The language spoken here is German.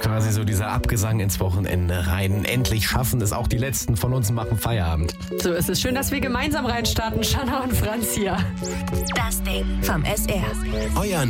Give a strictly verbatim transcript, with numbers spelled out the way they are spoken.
ist quasi so dieser Abgesang ins Wochenende rein. Endlich schaffen es auch die Letzten von uns und machen Feierabend. So ist es. Schön, dass wir gemeinsam reinstarten, Shanna und Franz hier. Das Ding vom S R. Euer